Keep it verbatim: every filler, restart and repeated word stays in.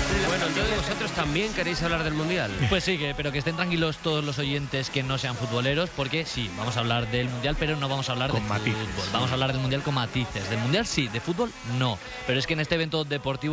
Bueno, entonces vosotros también queréis hablar del Mundial. Pues sí, que, pero que estén tranquilos todos los oyentes que no sean futboleros, porque sí, vamos a hablar del Mundial, pero no vamos a hablar Con de matices. fútbol. Vamos a hablar del Mundial con matices. Del Mundial sí, de fútbol no. Pero es que en este evento deportivo